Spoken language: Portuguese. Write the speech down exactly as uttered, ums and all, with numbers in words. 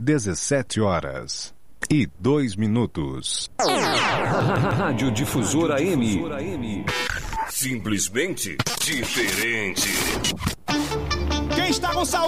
dezessete horas e dois minutos. Rádio Difusora M. Simplesmente diferente. Quem está com saúde?